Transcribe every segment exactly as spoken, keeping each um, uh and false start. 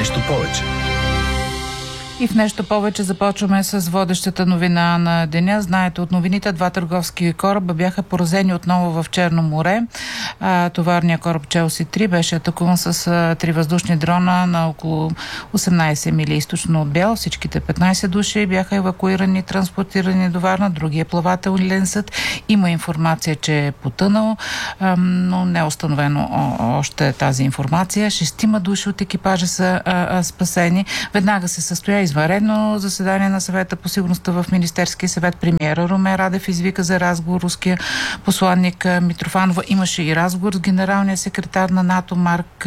нещо повече. И в нещо повече започваме с водещата новина на деня. Знаете от новините, два търговски кораба бяха поразени отново в Черно море. А, товарният кораб Челси три беше атакуван с а, три въздушни дрона на около осемнайсет мили източно от Бял. Всичките петнайсет души бяха евакуирани, транспортирани до Варна. Другия плавателен съд има информация, че е потънал, а, но не е установено о, още тази информация. Шестима души от екипажа са а, а, спасени. Веднага се състоя извънредно заседание на съвета по сигурността в Министерския съвет. Премиера Румен Радев извика за разговор руския посланник Митрофанова. Имаше и разговор с генералния секретар на НАТО Марк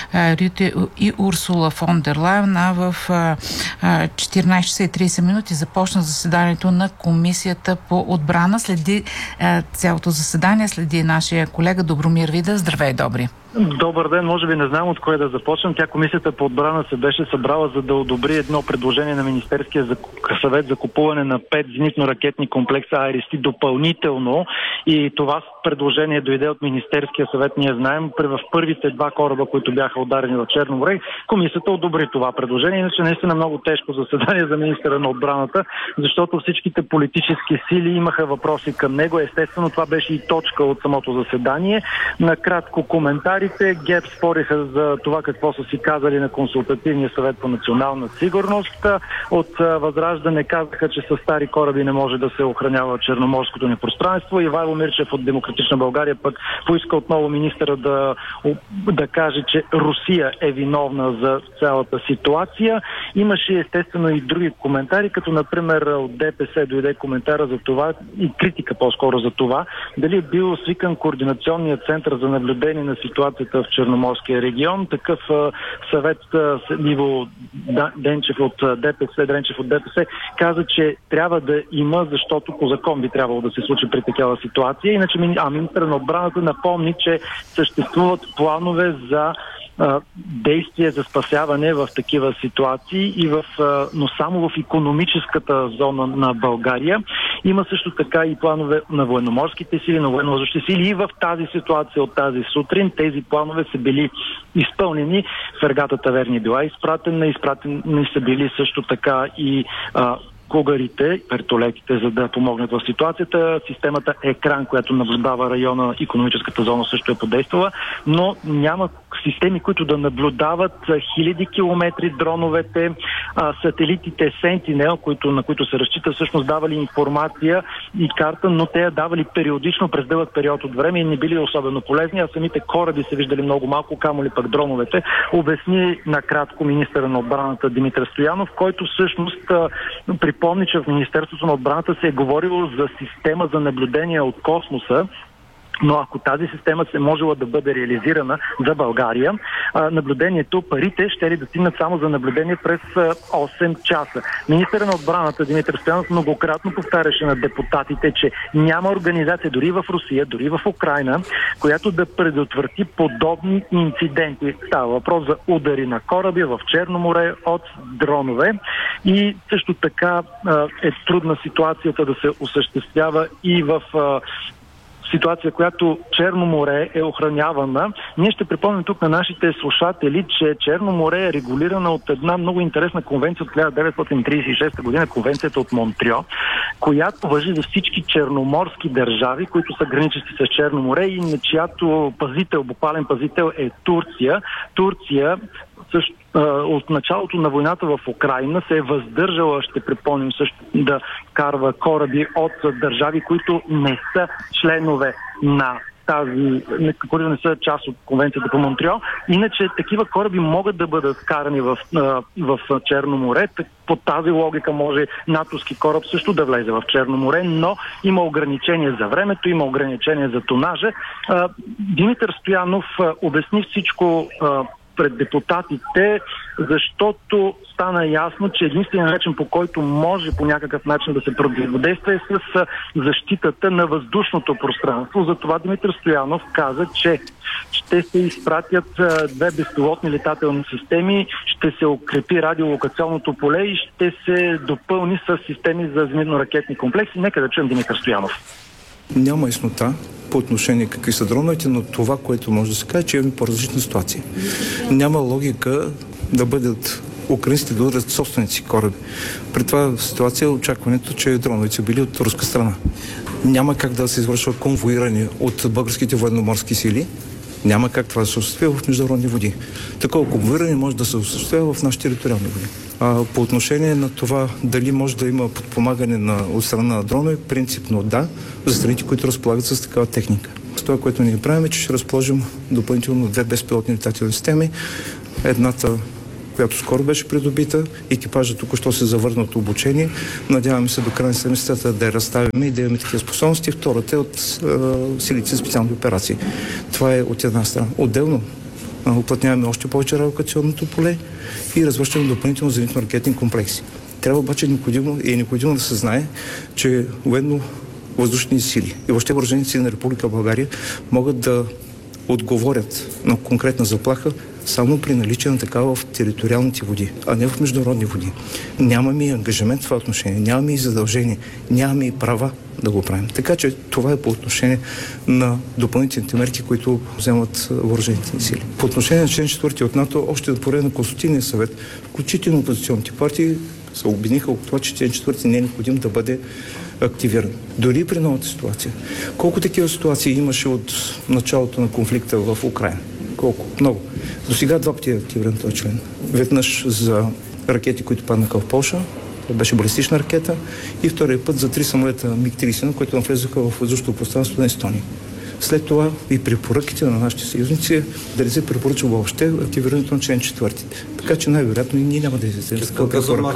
Рюте и Урсула фон дер Лайен. А в четиринайсет часа и трийсет минути започна заседанието на Комисията по отбрана. Следи цялото заседание, следи нашия колега Добромир Вида. Здравей, Добри! Добър ден, може би не знам от кое да започнем. Тя Комисията по отбрана се беше събрала, за да одобри едно предложение на Министерския съвет за купуване на пет зенитно-ракетни комплекса Айрис-Т допълнително. И това предложение дойде от Министерския съвет. Ние знаем, в първите два кораба, които бяха ударени в Черно море, Комисията одобри това предложение. Иначе наистина много тежко заседание за министъра на отбраната, защото всичките политически сили имаха въпроси към него. Естествено, това беше и точка от самото заседание. Накратко коментар. ГЕРБ спориха за това какво са си казали на Консултативния съвет по национална сигурност. От Възраждане казаха, че с стари кораби не може да се охранява черноморското ни пространство. Ивайло Мирчев от Демократична България пък поиска отново министъра да, да каже, че Русия е виновна за цялата ситуация. Имаше естествено и други коментари, като например от ДПС дойде коментара за това и критика по-скоро за това, дали е бил свикан координационният център за наблюдение на ситуация в Черноморския регион. Такъв а, съвет а, Иво Денчев от ДПС, Дренчев от ДПС каза, че трябва да има, защото по закон би трябвало да се случи при такава ситуация. Иначе а министър на отбраната напомни, че съществуват планове за действия за спасяване в такива ситуации, и в, но само в икономическата зона на България. Има също така и планове на военноморските сили, на военновъздушните сили, и в тази ситуация от тази сутрин тези планове са били изпълнени. Фрегатата Верни е била изпратена, изпратени са били също така и а, когарите, вертолетите, за да помогнат в ситуацията. Системата Екран, която наблюдава района, икономическата зона, също е подействала, но няма системи, които да наблюдават хиляди километри дроновете, а, сателитите Sentinel, които, на които се разчита, всъщност давали информация и карта, но те я давали периодично през дълъг период от време и не били особено полезни, а самите кораби се виждали много малко, камо ли пък дроновете. Обясни накратко министъра на отбраната Димитър Стоянов, който всъщност а, припомни, че в Министерството на отбраната се е говорило за система за наблюдение от космоса. Но ако тази система се можела да бъде реализирана за България, наблюдението, парите ще ли да стигнат само за наблюдение през осем часа. Министърът на отбраната Димитър Стоянов многократно повтаряше на депутатите, че няма организация дори в Русия, дори в Украйна, която да предотврати подобни инциденти. Става въпрос за удари на кораби в Черно море от дронове, и също така е трудна ситуацията да се осъществява и в ситуация, която Черно море е охранявана. Ние ще припомним тук на нашите слушатели, че Черно море е регулирана от една много интересна конвенция от хиляда деветстотин трийсет и шеста година, конвенцията от Монтрео, която важи за всички черноморски държави, които са граничещи с Черно море и на чиято пазител, буквален пазител е Турция. Турция също от началото на войната в Украйна се е въздържала, ще припомним също, да карва кораби от държави, които не са членове на тази, които не са част от конвенцията по Монтрео. Иначе такива кораби могат да бъдат карани в, в Черно море. По тази логика може натовски кораб също да влезе в Черно море, но има ограничения за времето, има ограничения за тонажа. Димитър Стоянов обясни всичко пред депутатите, защото стана ясно, че единственият начин, по който може по някакъв начин да се противодейства, е с защитата на въздушното пространство. Затова Димитър Стоянов каза, че ще се изпратят две безпилотни летателни системи, ще се укрепи радиолокационното поле и ще се допълни с системи за зенитно-ракетни комплекси. Нека да чуем Димитър Стоянов. Няма яснота по отношение какви са дроновете, но това, което може да се каже, че имаме по-различна ситуация. Няма логика да бъдат украинците да ударят собствените си кораби. При това ситуация е очакването, че дроновете са били от руска страна. Няма как да се извършва конвоиране от българските военноморски сили. Няма как това да се осъществява в международни води. Такова конвоиране може да се осъществява в нашите териториални води. А по отношение на това дали може да има подпомагане на, от страна на дронове, принципно да, за страните, които разполагат с такава техника. С това, което ние правим, е, че ще разположим допълнително две безпилотни летателни системи. Едната, която скоро беше придобита, екипажът току-що се завърна от обучение. Надяваме се до края на седмицата да я разставим и да имаме такива способности. Втората е от е, силите за специални операции. Това е от една страна. Отделно уплътняваме още повече радиолокационното поле и развършваме допълнително зенитно-ракетни комплекси. Трябва обаче необходимо, е необходимо да се знае, че военно-въздушни сили и въобще въоръжените сили на Република България могат да отговорят на конкретна заплаха само при наличие на такава в териториалните води, а не в международни води. Нямаме и ангажимент в това отношение, нямаме и задължение, нямаме и права да го правим. Така че това е по отношение на допълнителните мерки, които вземат въоръжените сили. По отношение на член четвърти от НАТО, още от поред на Консултативния съвет, включително опозиционните партии се обединиха от това, че член четвърти не е необходим да бъде активиран. Дори при новата ситуация. Колко такива ситуации имаше от началото на конфликта в Украйна? Колко? Много. До сега два пъти е активиран този член. Веднъж за ракети, които паднаха в Полша, това беше балистична ракета, и втория път за три самолета миг тридесет, които навлезоха в въздушното пространство на Естония. След това и препоръките на нашите съюзници дали се препоръчва въобще активирането на член четвърти. Така че най-вероятно и ние няма да излезем с препоръка.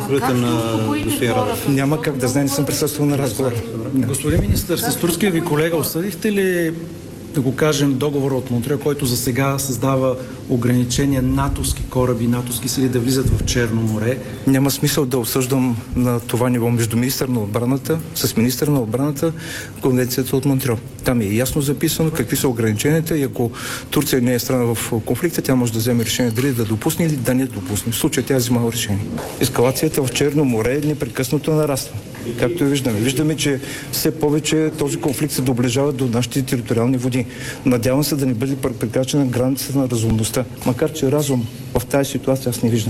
Няма как да знае, не съм присъствал на разговора. Господин министър, с турския ви колега осъдихте ли, да го кажем, договора от Монтреал, който за сега създава ограничения натовски кораби, натовски сили да влизат в Черно море? Няма смисъл да обсъждам на това ниво между министър на отбраната, с министър на отбраната конвенцията от Монтреал. Там е ясно записано какви са ограниченията и ако Турция не е страна в конфликта, тя може да вземе решение дали да допусне или да не допусне. В случая тя взимала решение. Ескалацията в Черно море непрекъснато нараства. Както и виждаме. Виждаме, че все повече този конфликт се доближава до нашите териториални води. Надявам се да не бъде прекрачена границата на разумността. Макар че разум в тази ситуация аз не виждам.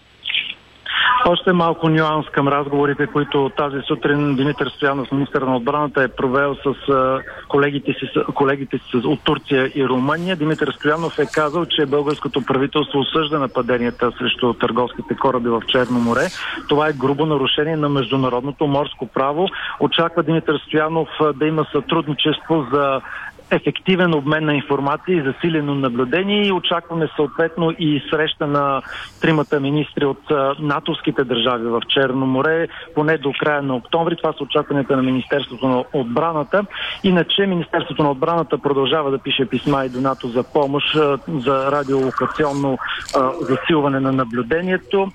Още малко нюанс към разговорите, които тази сутрин Димитър Стоянов, министър на отбраната, е провел с колегите си, колегите си от Турция и Румъния. Димитър Стоянов е казал, че българското правителство осъжда нападенията срещу търговските кораби в Черно море. Това е грубо нарушение на международното морско право. Очаква Димитър Стоянов да има сътрудничество за ефективен обмен на информация и засилено наблюдение и очакваме съответно и среща на тримата министри от натовските държави в Черно море, поне до края на октомври. Това са очакванията на Министерството на отбраната. Иначе Министерството на отбраната продължава да пише писма и до НАТО за помощ за радиолокационно засилване на наблюдението.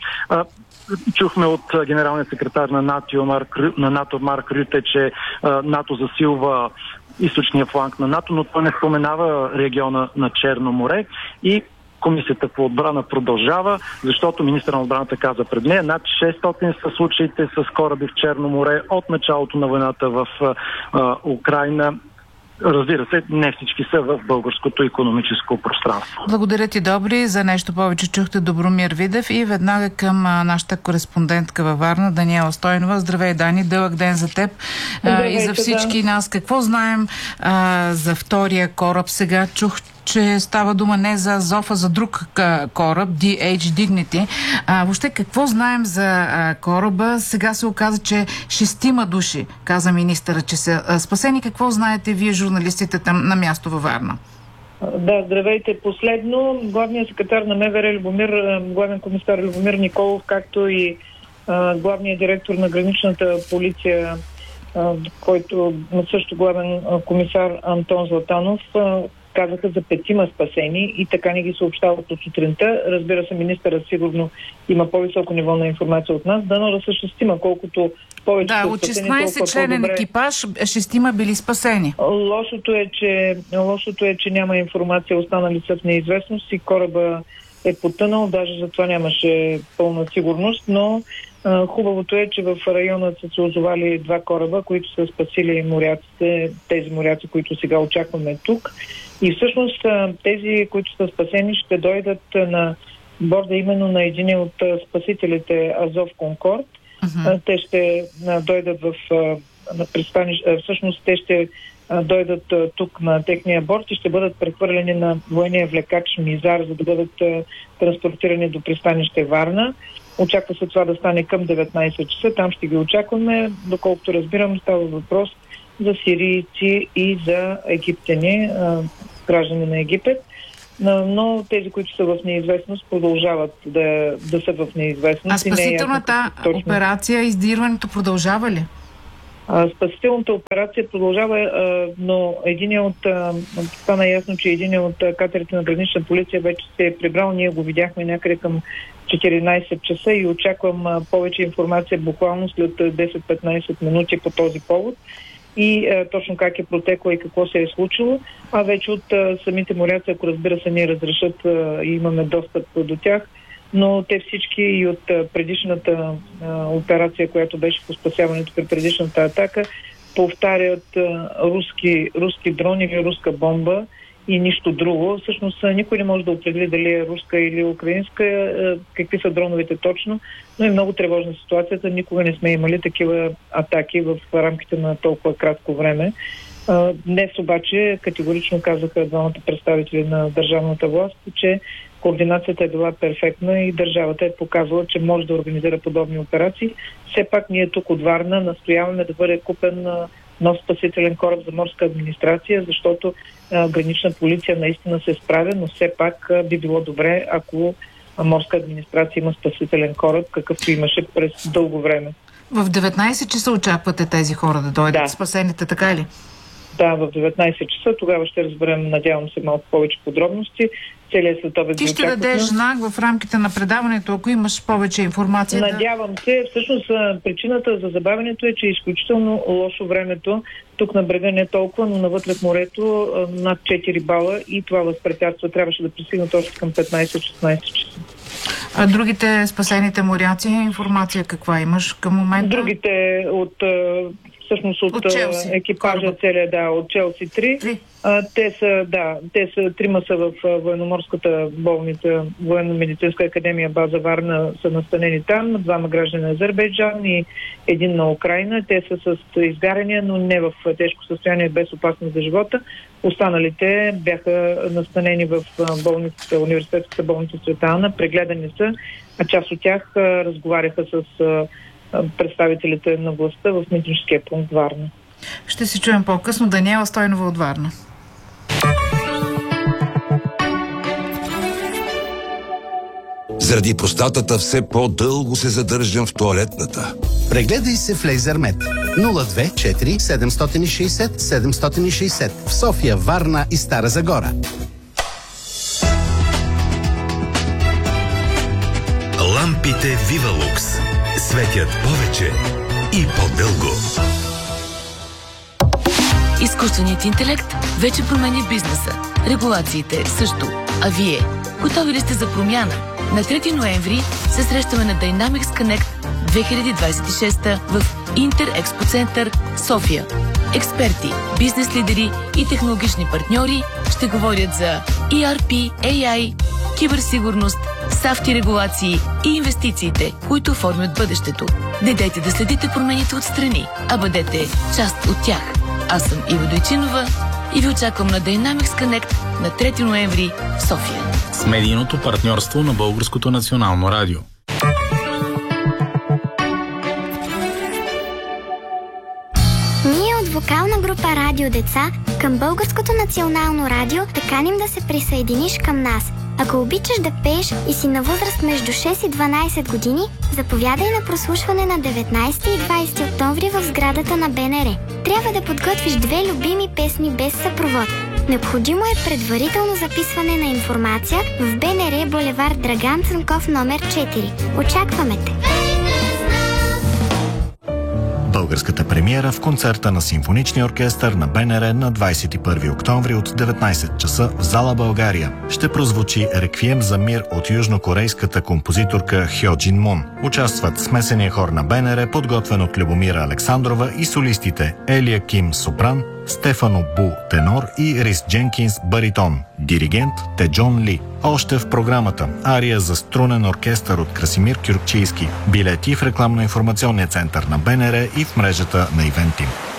Чухме от генералния секретар на НАТО Марк, на НАТО Марк Рюте, че НАТО засилва източния фланг на НАТО, но той не споменава региона на Черно море и Комисията по отбрана продължава, защото министър на отбраната каза пред нея, над шестстотин са случаите с кораби в Черно море от началото на войната в а, Украйна. Разбира се, не всички са в българското икономическо пространство. Благодаря ти, Добри. За нещо повече чухте Добромир Видев и веднага към а, нашата кореспондентка във Варна, Даниела Стойнова. Здравей, Дани, дълъг ден за теб а, и за всички да. нас. Какво знаем а, за втория кораб? Сега чух, че става дума не за Азов, а за друг кораб, Ди Ейч Dignity. А, въобще какво знаем за а, кораба? Сега се оказа, че шестима души, каза министъра, че са а, спасени. Какво знаете вие, журналистите там на място във Варна? Да, здравейте. Последно, главният секретар на МВР Любомир, главен комисар Любомир Николов, както и а, главният директор на граничната полиция, а, който също главен комисар Антон Златанов, а, казаха за петима спасени и така не ги съобщават от сутринта. Разбира се, министърът сигурно има по-високо ниво на информация от нас, дано да са шестима, колкото повече да, от шестнайсет членен екипаж, шестима били спасени. Лошото е, че, лошото е, че няма информация, останали са в неизвестност и кораба е потънал, даже за това нямаше пълна сигурност, но а, хубавото е, че в района са се озовали два кораба, които са спасили моряците, тези моряци, които сега очакваме тук. И всъщност тези, които са спасени, ще дойдат на борда именно на един от спасителите Азов Конкорд. Uh-huh. Те ще дойдат в на пристанищ, всъщност те ще дойдат тук на техния борд и ще бъдат прехвърлени на военния влекач Мизар, за да бъдат транспортирани до пристанище Варна. Очаква се това да стане към деветнайсет часа. Там ще ги очакваме. Доколкото разбирам, става въпрос за сирийци и за египтяни, граждани на Египет. Но тези, които са в неизвестност, продължават да, да са в неизвестност. А спасителната не е операция, издирването продължава ли? А, спасителната операция продължава, а, но един от, а, стана ясно, че един от катерите на гранична полиция вече се е прибрал. Ние го видяхме някъде към четиринайсет часа и очаквам а, повече информация буквално след десет-петнайсет минути по този повод. И а, точно как е протекло и какво се е случило. А вече от а, самите моряци, ако разбира се, ни разрешат а, и имаме достъп до тях, но те всички и от а, предишната а, операция, която беше по спасяването при предишната атака, повтарят а, руски, руски дрон или руска бомба и нищо друго. Всъщност никой не може да определи дали е руска или украинска, а, какви са дроновете точно, но е много тревожна ситуацията. Никога не сме имали такива атаки в рамките на толкова кратко време. А, днес обаче категорично казаха двамата представители на държавната власт, че координацията е била перфектна и държавата е показала, че може да организира подобни операции. Все пак ние тук от Варна настояваме да бъде купен нов спасителен кораб за морска администрация, защото а, гранична полиция наистина се справя, но все пак а, би било добре, ако а, морска администрация има спасителен кораб, какъвто имаше през дълго време. В деветнайсет часа очаквате тези хора да дойдат, да. Спасените, така ли? Да, в деветнайсет часа. Тогава ще разберем, надявам се, малко повече подробности. Целият следобед. Ти ще дадеш знак в рамките на предаването, ако имаш повече информация. Надявам да... се. Всъщност причината за забавянето е, че е изключително лошо времето. Тук на брега не е толкова, но навътре в морето над четири бала и това възпрепятства. Трябваше да пристигнат още към петнайсет-шестнайсет часа. А другите спасените моряци, информация каква имаш към момента? Другите от... всъщност от, от екипажа целия, да, от Челси три. А, те са, да, те са, трима са в военноморската болница, военно-медицинска академия база Варна, са настанени там, двама граждани на Азербайджан и един на Украйна. Те са с изгаряния, но не в тежко състояние, без опасност за живота. Останалите бяха настанени в болницата, университетската болница Света Ана, прегледани са, а част от тях разговаряха с представителите на властта в митническия пункт Варна. Ще се чуем по-късно. Даниела Стойнова от Варна. Заради простатата все по-дълго се задържам в тоалетната. Прегледай се в Лейзермед. нула две четири седем шест седем седем шест в София, Варна и Стара Загора. Лампите Вивалукс светят повече и по-дълго. Изкуственият интелект вече променя бизнеса. Регулациите също. А вие, готови ли сте за промяна? На трети ноември се срещаме на Dynamics Connect две хиляди двадесет и шеста в Интер Експо Център, София. Експерти, бизнес лидери и технологични партньори ще говорят за И Ар Пи, Ей Ай, киберсигурност, сафти регулации и инвестициите, които формят бъдещето. Не дайте да следите промените отстрани, а бъдете част от тях. Аз съм Ива Дойчинова и ви очаквам на Dynamics Connect на трети ноември в София. С медийното партньорство на Българското национално радио. Ние от вокална група Радио Деца към Българското национално радио те каним да се присъединиш към нас. Ако обичаш да пееш и си на възраст между шест и дванайсет години, заповядай на прослушване на деветнайсети и двайсети октомври в сградата на Б Н Р. Трябва да подготвиш две любими песни без съпровод. Необходимо е предварително записване на информация в Б Н Р булевард Драган Цанков номер четири. Очакваме те! Българската премиера в концерта на Симфоничния оркестър на Б Н Р на двайсет и първи октомври от деветнайсет часа в зала България. Ще прозвучи Реквием за мир от южнокорейската композиторка Хьо Джин Мун. Участват смесения хор на Б Н Р, подготвен от Любомира Александрова, и солистите Елия Ким сопран, Стефано Бу тенор и Рис Дженкинс баритон. Диригент Теджон Ли. Още в програмата ария за струнен оркестър от Красимир Кюркчийски. Билети в рекламно-информационния център на БНР и в мрежата на Ивентим.